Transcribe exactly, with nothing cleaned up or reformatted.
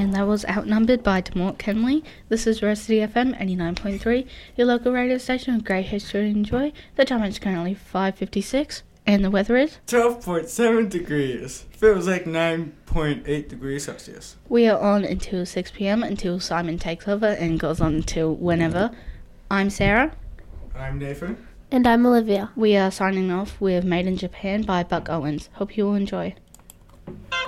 And that was Outnumbered by Demort Kenley. This is Varsity F M eighty-nine point three, your local radio station with great history and joy. The time is currently five fifty-six, and the weather is twelve point seven degrees. Feels like nine point eight degrees Celsius. We are on until six p.m. until Simon takes over and goes on until whenever. I'm Sarah. I'm Nathan. And I'm Olivia. We are signing off with Made in Japan by Buck Owens. Hope you will enjoy.